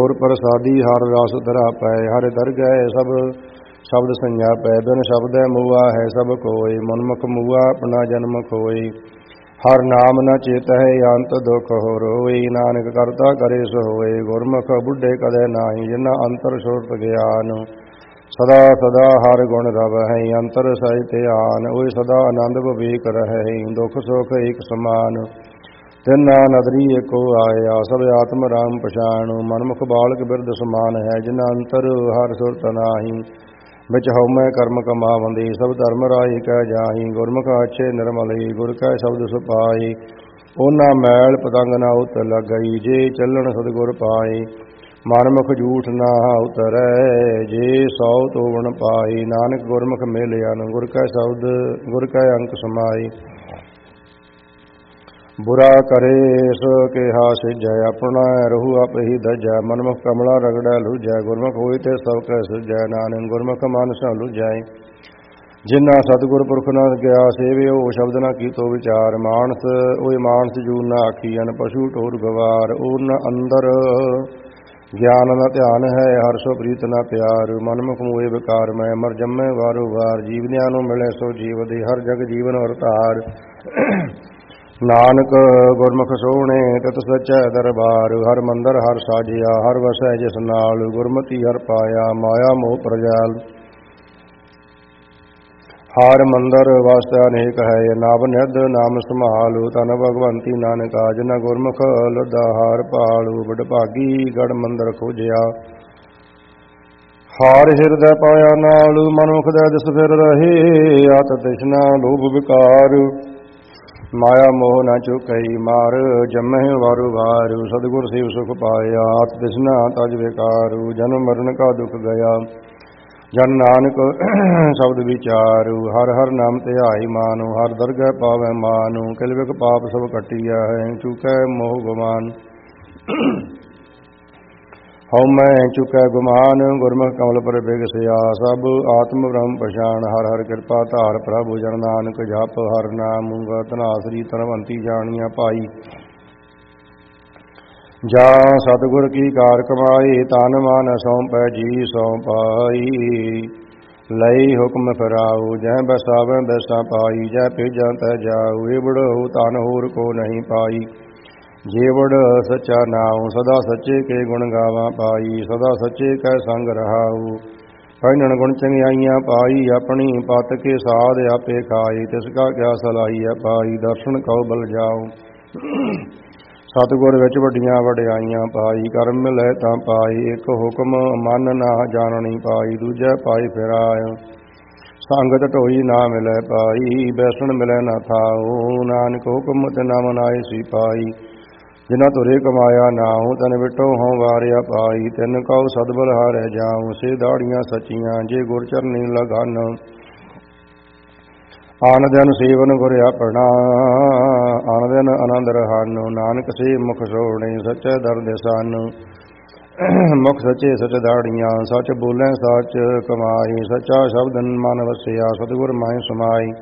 ਗੁਰ ਪ੍ਰਸਾਦੀ ਹਰ ਰਸ ਧਰਾ ਪੈ, ਹਰਿ ਦਰਗਹਿ ਸਭ ਸ਼ਬਦ ਸੰਜਾਪੈ। ਬਿਨ ਸ਼ਬਦੈ ਮੂਆ ਹੈ ਸਭ ਕੋਇ, ਮਨਮੁਖ ਮੂਆ ਆਪਣਾ ਜਨਮ ਖੋਇ। ਹਰ ਨਾਮ ਨ ਚੇਤਹਿ ਅੰਤ ਦੁਖ ਹੋ ਰੋਈ, ਨਾਨਕ ਕਰਤਾ ਕਰੇ ਸੋ ਹੋਏ। ਗੁਰਮੁਖ ਬੁੱਢੇ ਕਦੇ ਨਾਹੀ, ਜਿਨਾ ਅੰਤਰ ਸੁਰਤ ਗਿਆਨ। ਸਦਾ ਸਦਾ ਹਰ ਗੁਣ ਰਵਹਿ, ਅੰਤਰ ਸਹਿ ਧਿਆਨ। ਓਏ ਸਦਾ ਆਨੰਦ ਵਿਵੇਕ ਰਹਿ, ਦੁਖ ਸੁਖ ਏਕ ਸਮਾਨ। ਤਿੰਨਾ ਨਦਰੀ ਏਕੋ ਆਇਆ, ਸਭ ਆਤਮ ਰਾਮ ਪਛਾਣੁ। ਮਨਮੁਖ ਬਾਲਕ ਬਿਰਧ ਸਮਾਨ ਹੈ, ਜਿਨਾ ਅੰਤਰ ਹਰ ਸੁਰਤ ਨਾਹੀ। ਵਿੱਚ ਹਉਮੈ ਕਰਮ ਕਮਾਵੰਦੀ, ਸਭ ਧਰਮ ਰਾਹੀ ਕਹਿ ਜਾਹੀ। ਗੁਰਮੁਖ ਆਛੇ ਨਿਰਮਲੀ, ਗੁਰ ਕੈ ਸ਼ਬਦ ਸੁਪਾਈ। ਉਹਨਾਂ ਮੈਲ ਪਤੰਗ ਨਾ ਉਤ ਲੱਗਈ, ਜੇ ਚੱਲਣ ਸਤਿਗੁਰ ਪਾਈ। ਮਨਮੁਖ ਝੂਠ ਨਾ ਉਤਰੈ, ਜੇ ਸੌ ਤੋਵਣ ਪਾਈ। ਨਾਨਕ ਗੁਰਮੁਖ ਮਿਲਿਆਨ, ਗੁਰ ਕੈ ਸ਼ਬਦ ਗੁਰ ਕੈ ਅੰਕ ਸਮਾਈ। ਬੁਰਾ ਕਰੇ ਸੋ ਕਿਹਾ ਸਿਜੈ, ਆਪਣਾ ਰਹੂ ਆਪ ਹੀ ਦਜੈ। ਮਨਮੁਖ ਕਮਲਾ ਰਗੜੈ ਲੁਜੈ, ਗੁਰਮੁਖ ਹੋਈ ਤੇ ਸਭ ਕੈ ਸੁਝੈ। ਨਾਨਕ ਗੁਰਮੁਖ ਮਨ ਸੋ ਲੁਜੈ, ਜਿਨ੍ਹਾਂ ਸਤਿਗੁਰ ਪੁਰਖ ਨਾ ਗਿਆ ਸੇਵਿਓ। ਸ਼ਬਦ ਨਾ ਕੀਤੋ ਵਿਚਾਰ, ਮਾਨਸ ਓਏ ਮਾਨਸ ਜੂਨ ਨਾ ਆਖੀਐਨ। ਪਸ਼ੂ ਢੋਰ ਗਵਾਰ, ਓਨ ਅੰਦਰ ਗਿਆਨ ਨਾ ਧਿਆਨ ਹੈ, ਹਰ ਸੋ ਪ੍ਰੀਤ ਨਾ ਪਿਆਰ। ਮਨਮੁਖ ਮੋਏ ਵਿਕਾਰ ਮੈਂ, ਮਰ ਜੰਮੈ ਵਾਰੋ ਵਾਰ। ਜੀਵਨਿਆਂ ਨੂੰ ਮਿਲੇ ਸੋ ਜੀਵ ਦੇ, ਹਰ ਜਗ ਜੀਵਨ ਅਵਤਾਰ। ਨਾਨਕ ਗੁਰਮੁਖ ਸੋਹਣੇ ਤਿਤ ਸਚੈ ਦਰਬਾਰ। ਹਰ ਮੰਦਰ ਹਰ ਸਾਜਿਆ, ਹਰ ਵਸੈ ਜਿਸ ਨਾਲ। ਗੁਰਮਤਿ ਹਰ ਪਾਇਆ, ਮਾਇਆ ਮੋਹ ਪ੍ਰਜਾਲ। ਹਰ ਮੰਦਰ ਵਾਸਤਿਆ ਅਨੇਕ ਹੈ, ਨਵ ਨਿਧ ਨਾਮ ਸੰਭਾਲੂ। ਧਨ ਭਗਵੰਤੀ ਨਾਨਕਾ, ਜਿਨਾ ਗੁਰਮੁਖ ਲੁਧਾ ਹਾਰ ਭਾਲੂ। ਵਡਭਾਗੀ ਗੜ ਮੰਦਰ ਖੋਜਿਆ, ਹਾਰ ਹਿਰਦੈ ਪਾਇਆ ਨਾਲੂ। ਮਨੁੱਖ ਦਾ ਦਿਸ ਫਿਰ ਰਹੇ, ਆਤ ਤ੍ਰਿਸ਼ਨਾ ਲੋਭ ਵਿਕਾਰ। ਮਾਇਆ ਮੋਹ ਨਾ ਚੁਕਈ ਮਾਰ, ਜੰਮਹਿ ਵਾਰੂ ਵਾਰੂ। ਸਤਿਗੁਰ ਸੇਵ ਸੁਖ ਪਾਇਆ, ਆਤ ਤ੍ਰਿਸ਼ਨਾ ਤਜ ਵਿਕਾਰੂ। ਜਨਮ ਮਰਨ ਕਾ ਦੁਖ ਗਿਆ, ਜਨ ਨਾਨਕ ਸ਼ਬਦ ਵਿਚਾਰੂ। ਹਰ ਹਰ ਨਾਮ ਧਿਆਈ ਮਾਨੋ, ਹਰ ਦਰਗਹਿ ਪਾਵੈ ਮਾਨੋ। ਕਿਲ ਬਿਕ ਪਾਪ ਸਭ ਕੱਟਿਆ ਹੈ, ਚੁਕੈ ਮੋਹ ਗੁਮਾਨ। ਹਉਮੈ ਚੁਕੈ ਗੁਮਾਨ, ਗੁਰਮੁਖ ਕਮਲ ਪਰ ਬਿਗਸਿਆ। ਸਭ ਆਤਮ ਬ੍ਰਹਮ ਪਛਾਣ, ਹਰ ਹਰ ਕਿਰਪਾ ਧਾਰ ਪ੍ਰਭੁ। ਜਨ ਨਾਨਕ ਜਪ ਹਰ ਨਾਮ, ਧਨਾਸਰੀ ਧਨਵੰਤੀ ਜਾਣੀਆਂ ਭਾਈ। ਜਾਂ ਸਤਿਗੁਰ ਕੀ ਕਾਰ ਕਮਾਈ, ਤਨ ਮਨ ਸੌਂਪੈ ਜੀ ਸੌਂਪਾਈ। ਲਈ ਹੁਕਮ ਫਿਰਾਉ, ਜੈ ਬਸਾਵੈ ਬੈਸਾ ਪਾਈ। ਜੈ ਭੇਜਾਂ ਤੈ ਜਾਉ, ਏਵੜ ਹੋ ਧਨ ਹੋਰ ਕੋ ਨਹੀਂ ਪਾਈ। ਜੇਵੜ ਸੱਚਾ ਨਾਉ, ਸਦਾ ਸੱਚੇ ਕੇ ਗੁਣ ਗਾਵਾਂ ਪਾਈ। ਸਦਾ ਸੱਚੇ ਕੈ ਸੰਗ ਰਹਾਉ, ਪਹਿਨਣ ਗੁਣ ਚੰਗਿਆਈਆਂ ਪਾਈ। ਆਪਣੀ ਪਤ ਕੇ ਸਾਧ ਆਪੇ ਖਾਈ, ਤਿਸ ਕਾ ਕਿਆ ਸਲਾਹੀਐ ਪਾਈ। ਦਰਸ਼ਨ ਕਉ ਬਲ ਜਾਉ, ਸਤਿਗੁਰ ਵਿੱਚ ਵੱਡੀਆਂ ਵਡਿਆਈਆਂ ਪਾਈ। ਕਰਮ ਮਿਲੈ ਤਾਂ ਪਾਈ, ਇੱਕ ਹੁਕਮ ਮਨ ਨਾ ਜਾਣਨੀ ਪਾਈ। ਦੂਜੈ ਪਾਈ ਫਿਰਾਇ, ਸੰਗਤ ਢੋਈ ਨਾ ਮਿਲੈ ਪਾਈ। ਬੈਸਣ ਮਿਲੈ ਨਾ ਥਾਉ, ਨਾਨਕ ਹੁਕਮ ਤੇ ਨਾ ਮਨਾਏ ਸੀ ਪਾਈ। ਜਿਨਾ ਧੁਰੇ ਕਮਾਇਆ ਨਾਉ, ਤਨ ਵਿਟੋ ਹਉ ਵਾਰਿਆ ਪਾਈ। ਤਿਨ ਕਉ ਸਦਬਲ ਹਾਰੈ ਜਾਉ, ਸੇ ਦਾੜੀਆਂ ਸੱਚੀਆਂ ਜੇ ਗੁਰ ਚਰਨੀ ਲਗਨ। ਆਨ ਦਿਨ ਸੇਵਨ ਗੁਰ ਆਪਣਾ, ਆਨ ਦਿਨ ਆਨੰਦ ਰਹਾਨੁ। ਨਾਨਕ ਸੇ ਮੁਖ ਸੋਹਣੇ, ਸੱਚੇ ਦਰ ਦਿਸਨ। ਮੁਖ ਸੱਚੇ ਸਚ ਦਾੜੀਆਂ, ਸੱਚ ਬੋਲੇ ਸੱਚ ਕਮਾਈ। ਸੱਚਾ ਸ਼ਬਦ ਮਨ ਵਸਿਆ, ਸਤਿਗੁਰ ਮਾਹਿ ਸਮਾਈ।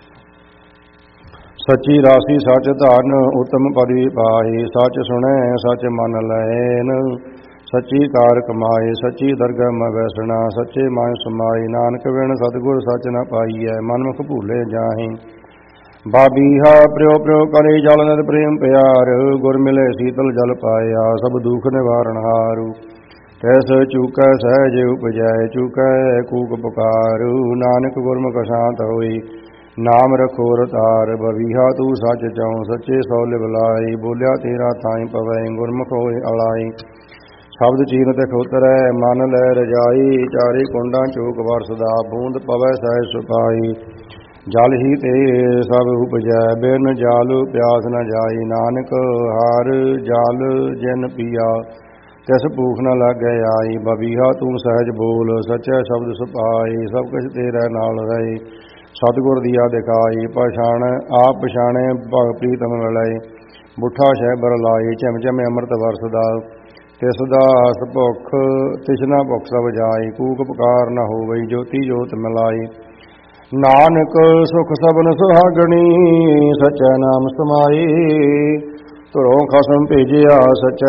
ਸੱਚੀ ਰਾਸੀ ਸੱਚ ਧਨ, ਉਤਮ ਪਦਵੀ ਪਾਈ। ਸੱਚ ਸੁਣੈ ਸੱਚ ਮਨ ਲੈਨ, ਸੱਚੀ ਕਾਰ ਕਮਾਏ। ਸੱਚੀ ਦਰਗਹਿ ਮੈਂ ਵੈਸਣਾ, ਸੱਚੇ ਮਾਹਿ ਸਮਾਈ। ਨਾਨਕ ਬਿਨ ਸਤਿਗੁਰ ਸੱਚ ਨ ਪਾਈਐ, ਮਨਮੁਖ ਭੂਲੇ ਜਾਹੀ। ਬਾਬੀਹਾ ਪ੍ਰਿਉ ਪ੍ਰਿਉ ਕਰੇ ਜਲ ਨਿਤ ਪ੍ਰੇਮ ਪਿਆਰ। ਗੁਰ ਮਿਲੇ ਸੀਤਲ ਜਲ ਪਾਇਆ, ਸਭ ਦੁਖ ਨਿਵਾਰਨ ਹਾਰੂ। ਤੈਸ ਚੂਕੈ ਸਹਿਜ ਉਪਜੈ, ਚੂਕੈ ਕੂਕ ਪੁਕਾਰੂ। ਨਾਨਕ ਗੁਰਮੁਖ ਸ਼ਾਂਤ ਹੋਈ, ਨਾਮ ਰਖੋ ਰਤਾਰ। ਬਵੀਹਾ ਤੂੰ ਸੱਚ ਚਾਉ, ਸੱਚੇ ਸੋ ਲਿਵ ਲਾਈ। ਬੋਲਿਆ ਤੇਰਾ ਥਾਈ ਪਵੈ, ਗੁਰਮੁਖ ਹੋਏ ਅਲਾਈ। ਸ਼ਬਦ ਚੀਨ ਤੇ ਖੋਤਰੈ, ਮਨ ਲੈ ਰਜਾਈ। ਚਾਰੇ ਕੁੰਡਾਂ ਚੋਕ ਵਰਸਦਾ, ਬੂੰਦ ਪਵੈ ਸਹਿਜ ਸੁਪਾਈ। ਜਲ ਹੀ ਤੇ ਸਭ ਉਪਜੈ, ਬਿਨ ਜਲ ਪਿਆਸ ਨ ਜਾਈ। ਨਾਨਕ ਹਰ ਜਲ ਜਿਨ ਪੀਆ, ਤਿਸ ਭੂਖ ਨ ਲਾਗੈ ਆਈ। ਬਵੀਹਾ ਤੂੰ ਸਹਿਜ ਬੋਲ, ਸੱਚੇ ਸ਼ਬਦ ਸੁਪਾਈ। ਸਭ ਕੁਛ ਤੇਰੇ ਨਾਲ ਰਹੇ, ਸਤਿਗੁਰ ਦੀਆ ਦਿਖਾਈ। ਪਛਾਣ ਆਪ ਪਛਾਣੇ, ਭਗ ਪ੍ਰੀਤਮ ਮਿਲਾਈ। ਬੁੱਠਾ ਸ਼ਹਿਬਰ ਲਾਈ, ਝਿਮ ਝਿਮ ਅੰਮ੍ਰਿਤ ਵਰਸਦਾ। ਤਿਸ ਦਾਸ ਭੁੱਖ ਤਿਸਨਾ ਭੁੱਖ ਸਭ ਜਾਈ। ਕੂਕ ਪੁਕਾਰ ਨ ਹੋਵਈ, ਜੋਤੀ ਜੋਤ ਮਿਲਾਈ। ਨਾਨਕ ਸੁਖ ਸਬਨ ਸੁਹਾਗਣੀ, ਸੱਚੈ ਨਾਮ ਸਮਾਈ। ਧੁਰੋਂ ਖਸਮ ਭੇਜਿਆ ਸੱਚੈ